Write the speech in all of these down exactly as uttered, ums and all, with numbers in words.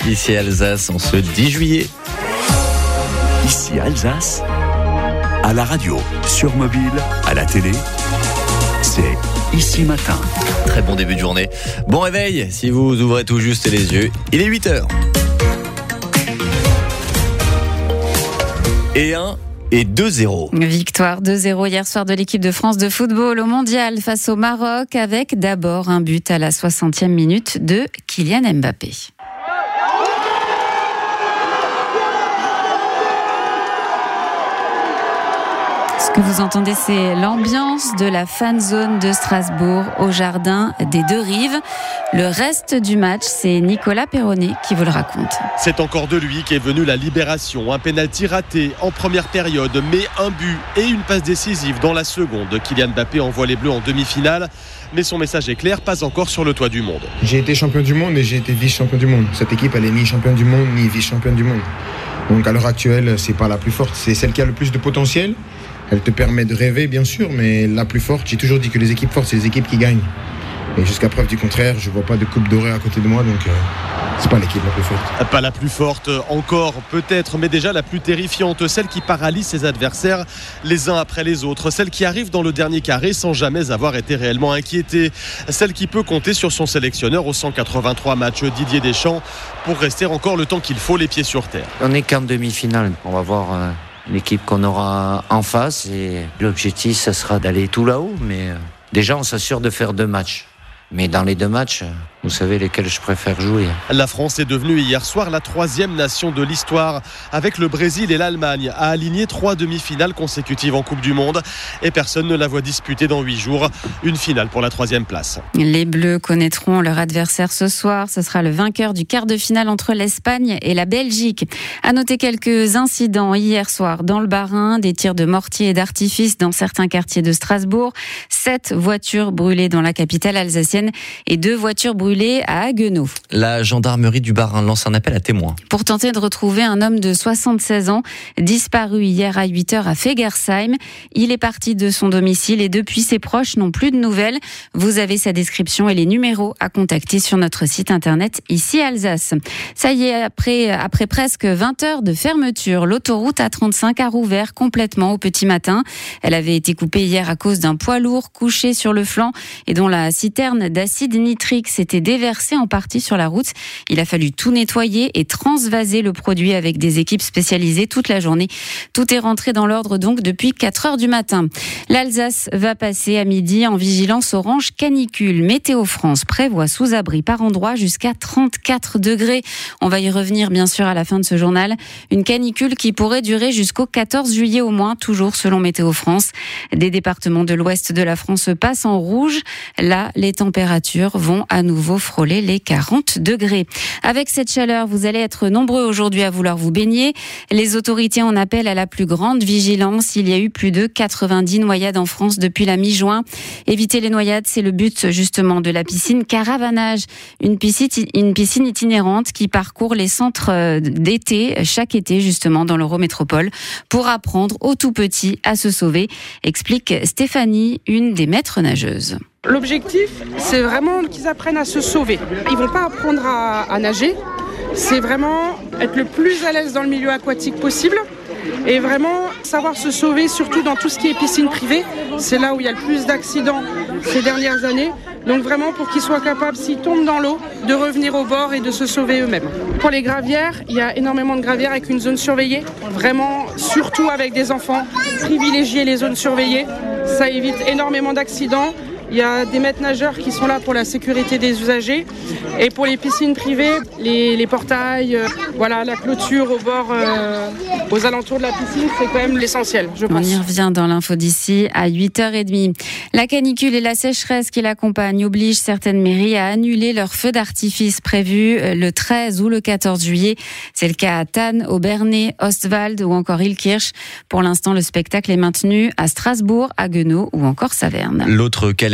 ici à Alsace en ce dix juillet. Ici Alsace, à la radio, sur mobile, à la télé, c'est Ici Matin. Très bon début de journée. Bon réveil si vous ouvrez tout juste les yeux. Il est huit heures. Et un et deux zéro. Victoire deux zéro hier soir de l'équipe de France de football au Mondial face au Maroc, avec d'abord un but à la soixantième minute de Kylian Mbappé. Ce que vous entendez, c'est l'ambiance de la fan zone de Strasbourg au jardin des Deux Rives. Le reste du match, c'est Nicolas Perronnet qui vous le raconte. C'est encore de lui qu'est venue la libération. Un pénalty raté en première période, mais un but et une passe décisive dans la seconde. Kylian Mbappé envoie les Bleus en demi-finale, mais son message est clair, pas encore sur le toit du monde. J'ai été champion du monde et j'ai été vice-champion du monde. Cette équipe, elle est ni championne du monde ni vice-championne du monde. Donc à l'heure actuelle, c'est pas la plus forte, c'est celle qui a le plus de potentiel. Elle te permet de rêver, bien sûr, mais la plus forte, j'ai toujours dit que les équipes fortes, c'est les équipes qui gagnent. Et jusqu'à preuve du contraire, je ne vois pas de coupe dorée à côté de moi, donc euh, c'est pas l'équipe la plus forte. Pas la plus forte encore, peut-être, mais déjà la plus terrifiante, celle qui paralyse ses adversaires les uns après les autres, celle qui arrive dans le dernier carré sans jamais avoir été réellement inquiétée, celle qui peut compter sur son sélectionneur aux cent quatre-vingt-trois matchs, Didier Deschamps, pour rester encore le temps qu'il faut, les pieds sur terre. On n'est qu'en demi-finale, on va voir... Euh... l'équipe qu'on aura en face, et l'objectif ça sera d'aller tout là-haut, mais déjà on s'assure de faire deux matchs, mais dans les deux matchs vous savez lesquels je préfère jouer. La France est devenue hier soir la troisième nation de l'histoire, avec le Brésil et l'Allemagne, à aligner trois demi-finales consécutives en Coupe du Monde, et personne ne la voit disputer dans huit jours une finale pour la troisième place. Les Bleus connaîtront leur adversaire ce soir. Ce sera le vainqueur du quart de finale entre l'Espagne et la Belgique. À noter quelques incidents hier soir dans le Bas-Rhin, des tirs de mortier et d'artifice dans certains quartiers de Strasbourg, sept voitures brûlées dans la capitale alsacienne et deux voitures brûlées à Haguenau. La gendarmerie du Bas-Rhin lance un appel à témoins. Pour tenter de retrouver un homme de soixante-seize ans, disparu hier à huit heures à Fegersheim. Il est parti de son domicile et depuis ses proches n'ont plus de nouvelles. Vous avez sa description et les numéros à contacter sur notre site internet Ici Alsace. Ça y est, après, après presque vingt heures de fermeture, l'autoroute A trente-cinq a rouvert complètement au petit matin. Elle avait été coupée hier à cause d'un poids lourd couché sur le flanc et dont la citerne d'acide nitrique s'était déversée en partie sur la route. Il a fallu tout nettoyer et transvaser le produit avec des équipes spécialisées toute la journée. Tout est rentré dans l'ordre donc depuis quatre heures du matin. L'Alsace va passer à midi en vigilance orange canicule. Météo France prévoit sous-abri par endroit jusqu'à trente-quatre degrés. On va y revenir bien sûr à la fin de ce journal. Une canicule qui pourrait durer jusqu'au quatorze juillet au moins, toujours selon Météo France. Des départements de l'ouest de la France passent en rouge. Là, les températures vont à nouveau frôler les quarante degrés. Avec cette chaleur, vous allez être nombreux aujourd'hui à vouloir vous baigner. Les autorités en appellent à la plus grande vigilance. Il y a eu plus de quatre-vingt-dix noyades en France depuis la mi-juin. Éviter les noyades, c'est le but justement de la piscine Caravanage, une piscine, une piscine itinérante qui parcourt les centres d'été, chaque été justement dans l'Eurométropole, pour apprendre aux tout petits à se sauver, explique Stéphanie, une des maîtres nageuses. L'objectif, c'est vraiment qu'ils apprennent à se sauver. Ils vont pas apprendre à, à nager, c'est vraiment être le plus à l'aise dans le milieu aquatique possible et vraiment savoir se sauver, surtout dans tout ce qui est piscine privée. C'est là où il y a le plus d'accidents ces dernières années. Donc vraiment pour qu'ils soient capables, s'ils tombent dans l'eau, de revenir au bord et de se sauver eux-mêmes. Pour les gravières, il y a énormément de gravières avec une zone surveillée. Vraiment, surtout avec des enfants, privilégier les zones surveillées. Ça évite énormément d'accidents. Il y a des maîtres nageurs qui sont là pour la sécurité des usagers. Et pour les piscines privées, les, les portails, euh, voilà, la clôture au bord, euh, aux alentours de la piscine, c'est quand même l'essentiel, je pense. On y revient dans l'info d'ici à huit heures trente. La canicule et la sécheresse qui l'accompagnent obligent certaines mairies à annuler leurs feux d'artifice prévus le treize ou le quatorze juillet. C'est le cas à Thann, au Bernay, Ostwald ou encore Illkirch. Pour l'instant, le spectacle est maintenu à Strasbourg, Haguenau ou encore Saverne. L'autre calamité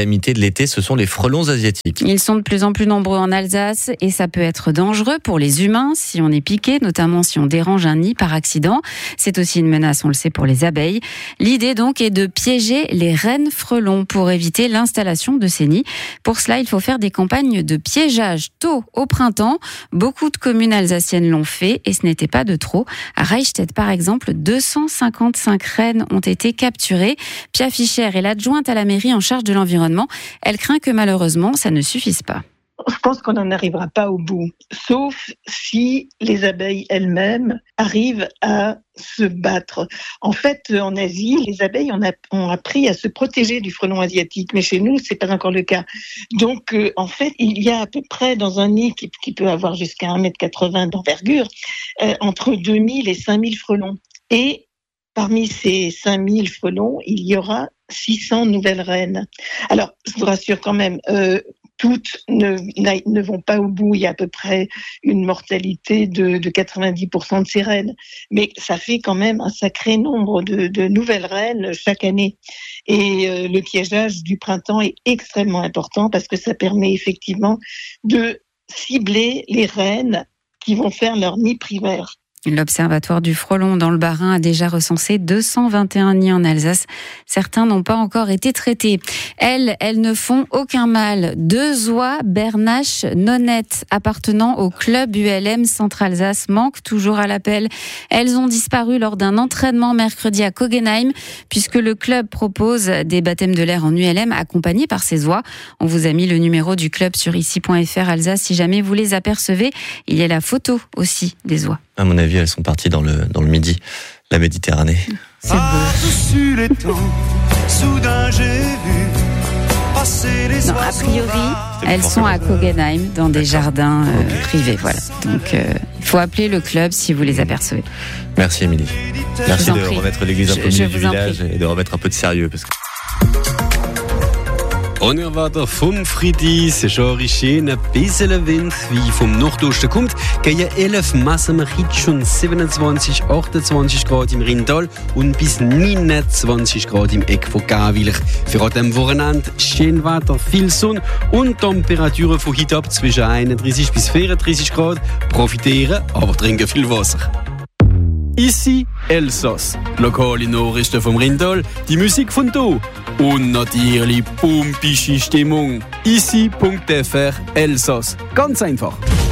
calamité de l'été, ce sont les frelons asiatiques. Ils sont de plus en plus nombreux en Alsace et ça peut être dangereux pour les humains si on est piqué, notamment si on dérange un nid par accident. C'est aussi une menace, on le sait, pour les abeilles. L'idée donc est de piéger les reines frelons pour éviter l'installation de ces nids. Pour cela, il faut faire des campagnes de piégeage tôt au printemps. Beaucoup de communes alsaciennes l'ont fait et ce n'était pas de trop. À Reichstätt, par exemple, deux cent cinquante-cinq reines ont été capturées. Pia Fischer est l'adjointe à la mairie en charge de l'environnement. Elle craint que malheureusement, ça ne suffise pas. Je pense qu'on n'en arrivera pas au bout, sauf si les abeilles elles-mêmes arrivent à se battre. En fait, en Asie, les abeilles ont, a, ont appris à se protéger du frelon asiatique, mais chez nous, c'est pas encore le cas. Donc, euh, en fait, il y a à peu près dans un nid qui, qui peut avoir jusqu'à un mètre quatre-vingts d'envergure, euh, entre deux mille et cinq mille frelons. Et parmi ces cinq mille frelons, il y aura six cents nouvelles reines. Alors, je vous rassure quand même, euh, toutes ne, ne vont pas au bout. Il y a à peu près une mortalité de, de quatre-vingt-dix pour cent de ces reines. Mais ça fait quand même un sacré nombre de, de nouvelles reines chaque année. Et euh, le piégeage du printemps est extrêmement important parce que ça permet effectivement de cibler les reines qui vont faire leur nid primaire. L'Observatoire du Frelon dans le Bas-Rhin a déjà recensé deux cent vingt et un nids en Alsace. Certains n'ont pas encore été traités. Elles, elles ne font aucun mal. Deux oies bernaches nonnettes appartenant au club U L M Centre-Alsace manquent toujours à l'appel. Elles ont disparu lors d'un entraînement mercredi à Kogenheim, puisque le club propose des baptêmes de l'air en U L M accompagnés par ces oies. On vous a mis le numéro du club sur ici point f r Alsace si jamais vous les apercevez. Il y a la photo aussi des oies. À mon avis, elles sont parties dans le, dans le Midi, la Méditerranée. C'est beau. Par-dessus les temps, soudain j'ai vu passer les Non, a priori, elles sont à Kogenheim, dans des jardins euh, okay. privés. Voilà. Donc, il euh, faut appeler le club si vous les apercevez. Merci, Émilie. Merci de prie. remettre l'église un peu au milieu du village et de remettre un peu de sérieux. Parce que... Und er war der vom Friedi, c'est schon schön, ein bisschen Wind, wie vom Nordosten kommt. Gegen elf messen wir heute schon siebenundzwanzig, achtundzwanzig Grad im Rheintal und bis neunundzwanzig Grad im Eck von Gawilch. Für an diesem Wochenende schön Wetter, viel Sonne und Temperaturen von heute ab zwischen einunddreißig bis vierunddreißig Grad. Profitieren, aber trinken viel Wasser. Ici, Elsass. Lokale Nachrichten vom Rheintal, die Musik von hier. Und natürlich pumpische Stimmung. ici punkt f r Elsass. Ganz einfach.